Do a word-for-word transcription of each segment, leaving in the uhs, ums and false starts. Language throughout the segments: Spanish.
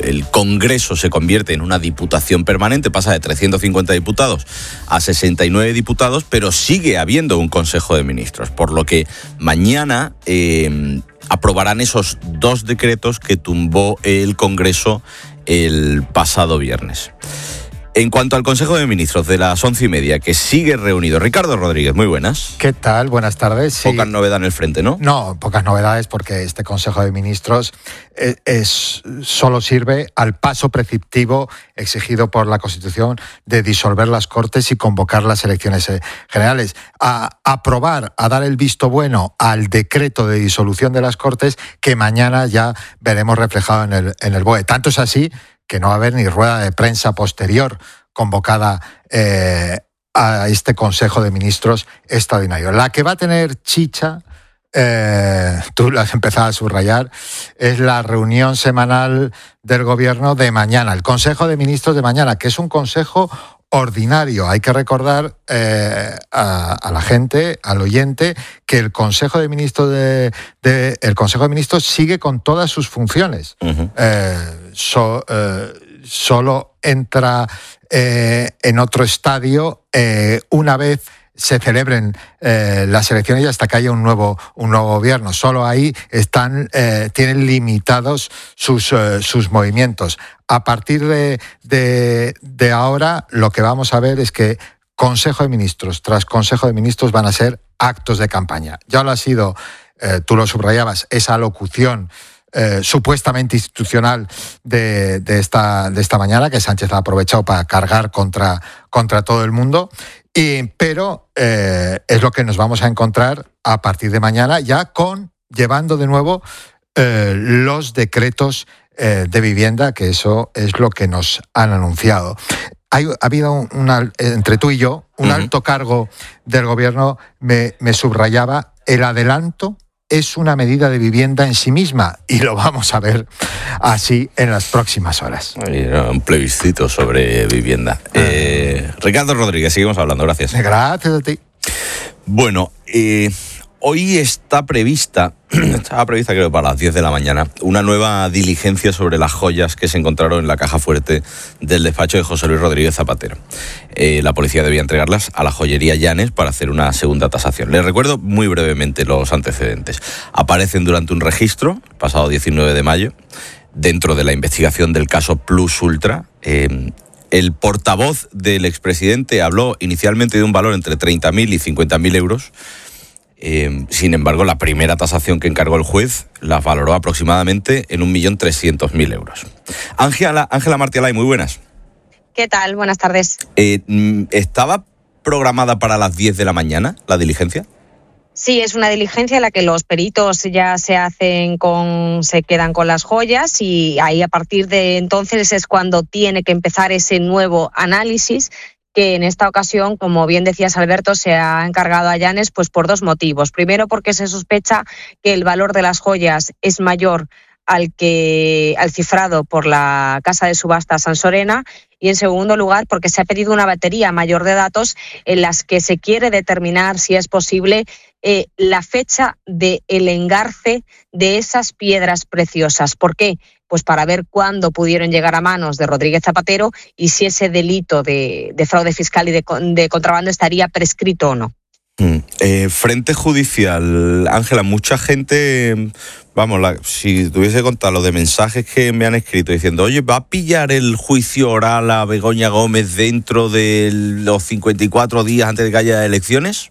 el Congreso se convierte en una diputación permanente, pasa de trescientos cincuenta diputados a sesenta y nueve diputados, pero sigue habiendo un Consejo de Ministros, por lo que mañana eh, aprobarán esos dos decretos que tumbó el Congreso el pasado viernes. En cuanto al Consejo de Ministros de las once y media, que sigue reunido, Ricardo Rodríguez, muy buenas. ¿Qué tal? Buenas tardes. Sí. Pocas novedades en el frente, ¿no? No, pocas novedades porque este Consejo de Ministros es, es, solo sirve al paso preceptivo exigido por la Constitución de disolver las Cortes y convocar las elecciones generales. A aprobar, a dar el visto bueno al decreto de disolución de las Cortes que mañana ya veremos reflejado en el, en el B O E. Tanto es así que no va a haber ni rueda de prensa posterior convocada eh, a este Consejo de Ministros extraordinario. La que va a tener chicha, eh, tú lo has empezado a subrayar, es la reunión semanal del Gobierno de mañana, el Consejo de Ministros de mañana, que es un consejo ordinario. Hay que recordar eh, a, a la gente, al oyente, que el Consejo de Ministros de, de el Consejo de Ministros sigue con todas sus funciones. Uh-huh. Eh, so, eh, solo entra eh, en otro estadio eh, una vez se celebren eh, las elecciones y hasta que haya un nuevo un nuevo gobierno. Solo ahí están eh, tienen limitados sus eh, sus movimientos. A partir de, de de ahora lo que vamos a ver es que Consejo de Ministros tras Consejo de Ministros van a ser actos de campaña. Ya lo ha sido, eh, tú lo subrayabas, esa locución Eh, supuestamente institucional de, de, esta, de esta mañana, que Sánchez ha aprovechado para cargar contra, contra todo el mundo, y, pero eh, es lo que nos vamos a encontrar a partir de mañana, ya con llevando de nuevo eh, los decretos eh, de vivienda, que eso es lo que nos han anunciado. Hay, ha habido una, entre tú y yo, un uh-huh. alto cargo del Gobierno me, me subrayaba el adelanto. Es una medida de vivienda en sí misma y lo vamos a ver así en las próximas horas. Un plebiscito sobre vivienda. Ah. Eh, Ricardo Rodríguez, seguimos hablando, gracias. Gracias a ti. Bueno, eh, hoy está prevista, estaba prevista creo para las diez de la mañana, una nueva diligencia sobre las joyas que se encontraron en la caja fuerte del despacho de José Luis Rodríguez Zapatero. Eh, la policía debía entregarlas a la joyería Llanes para hacer una segunda tasación. Les recuerdo muy brevemente los antecedentes. Aparecen durante un registro, pasado diecinueve de mayo, dentro de la investigación del caso Plus Ultra. Eh, el portavoz del expresidente habló inicialmente de un valor entre treinta mil y cincuenta mil euros. Eh, sin embargo, la primera tasación que encargó el juez la valoró aproximadamente en un millón trescientos mil euros. Ángela, Ángela Martialay, muy buenas. ¿Qué tal? Buenas tardes. Eh, ¿Estaba programada para las diez de la mañana la diligencia? Sí, es una diligencia en la que los peritos ya se hacen con, se quedan con las joyas y ahí a partir de entonces es cuando tiene que empezar ese nuevo análisis, que en esta ocasión, como bien decías, Alberto, se ha encargado a Llanes pues por dos motivos. Primero, porque se sospecha que el valor de las joyas es mayor al que al cifrado por la casa de subastas Sansorena, y en segundo lugar porque se ha pedido una batería mayor de datos en las que se quiere determinar si es posible eh, la fecha del engarce de esas piedras preciosas. ¿Por qué? Pues para ver cuándo pudieron llegar a manos de Rodríguez Zapatero y si ese delito de, de fraude fiscal y de, de contrabando estaría prescrito o no. Mm. Eh, frente judicial, Ángela, mucha gente, vamos, la, si tuviese que contar lo de mensajes que me han escrito diciendo, oye, ¿va a pillar el juicio oral a Begoña Gómez dentro de los cincuenta y cuatro días antes de que haya elecciones?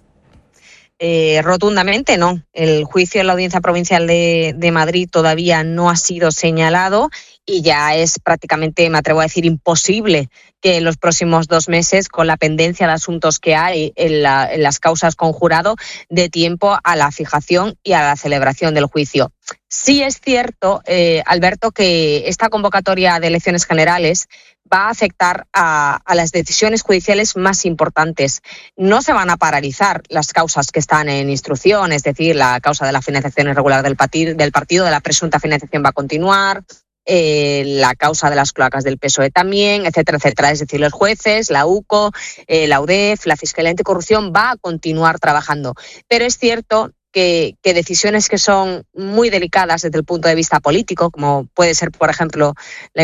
Eh, rotundamente no. El juicio en la Audiencia Provincial de, de Madrid todavía no ha sido señalado y ya es prácticamente, me atrevo a decir, imposible que en los próximos dos meses, con la pendencia de asuntos que hay en, la, en las causas con jurado, dé tiempo a la fijación y a la celebración del juicio. Sí es cierto, eh, Alberto, que esta convocatoria de elecciones generales va a afectar a, a las decisiones judiciales más importantes. No se van a paralizar las causas que están en instrucción, es decir, la causa de la financiación irregular del partido, del partido, de la presunta financiación va a continuar, eh, la causa de las cloacas del P S O E también, etcétera, etcétera. Es decir, los jueces, la U C O, eh, la U D E F, la Fiscalía Anticorrupción va a continuar trabajando. Pero es cierto Que, que decisiones que son muy delicadas desde el punto de vista político, como puede ser, por ejemplo, la